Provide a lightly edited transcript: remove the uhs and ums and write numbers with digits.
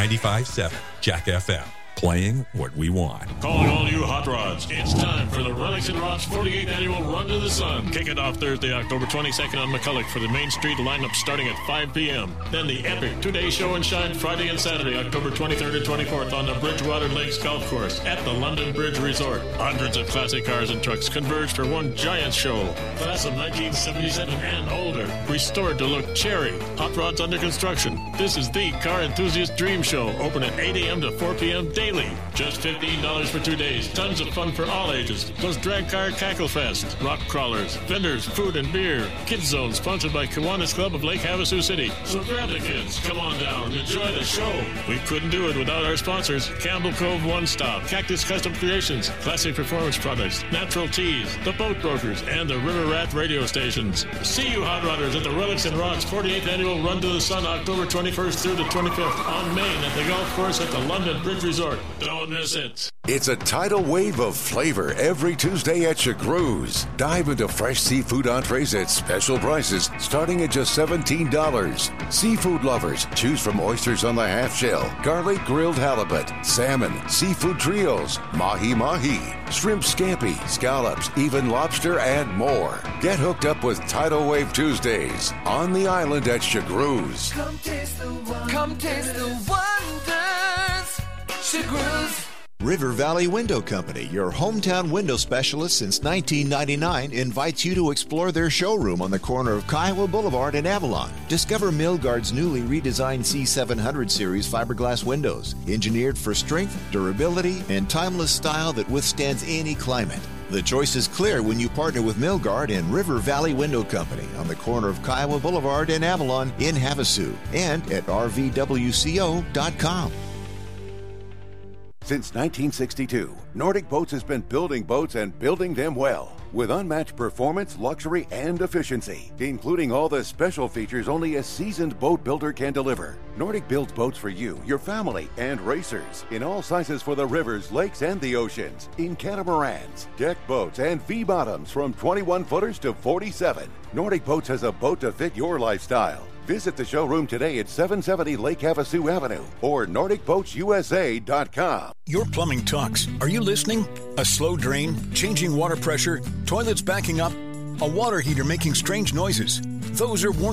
95.7 Jack FM. Playing what we want. Calling all you hot rods. It's time for the Relics and Rods 48th Annual Run to the Sun. Kick it off Thursday, October 22nd on McCulloch for the Main Street lineup starting at 5 p.m. Then the epic two-day show and shine Friday and Saturday, October 23rd and 24th on the Bridgewater Lakes Golf Course at the London Bridge Resort. Hundreds of classic cars and trucks converge for one giant show. Class of 1977 and older. Restored to look cherry. Hot rods under construction. This is the car enthusiast dream show. Open at 8 a.m. to 4 p.m. daily. Just $15 for 2 days. Tons of fun for all ages. Plus drag car cackle fest, rock crawlers, vendors, food and beer. Kids Zone sponsored by Kiwanis Club of Lake Havasu City. So grab the kids, come on down, enjoy the show. We couldn't do it without our sponsors: Campbell Cove One Stop, Cactus Custom Creations, Classic Performance Products, Natural Teas, The Boat Brokers, and the River Rat radio stations. See you hot rodders at the Relics and Rods 48th Annual Run to the Sun, October 21st through the 25th on Main at the golf course at the London Bridge Resort. Don't miss it. It's a tidal wave of flavor every Tuesday at Chagru's. Dive into fresh seafood entrees at special prices starting at just $17. Seafood lovers, choose from oysters on the half shell, garlic grilled halibut, salmon, seafood trios, mahi-mahi, shrimp scampi, scallops, even lobster, and more. Get hooked up with Tidal Wave Tuesdays on the island at Chagru's. Come taste the wonders. Chagru's. River Valley Window Company, your hometown window specialist since 1999, invites you to explore their showroom on the corner of Kiowa Boulevard and Avalon. Discover Milgard's newly redesigned C700 series fiberglass windows, engineered for strength, durability, and timeless style that withstands any climate. The choice is clear when you partner with Milgard and River Valley Window Company on the corner of Kiowa Boulevard and Avalon in Havasu and at rvwco.com. Since 1962, Nordic Boats has been building boats and building them well, with unmatched performance, luxury, and efficiency, including all the special features only a seasoned boat builder can deliver. Nordic builds boats for you, your family, and racers, in all sizes for the rivers, lakes, and the oceans, in catamarans, deck boats, and V-bottoms from 21-footers to 47. Nordic Boats has a boat to fit your lifestyle. Visit the showroom today at 770 Lake Havasu Avenue or NordicBoatsUSA.com. Your plumbing talks. Are you listening? A slow drain, changing water pressure, toilets backing up, a water heater making strange noises. Those are warning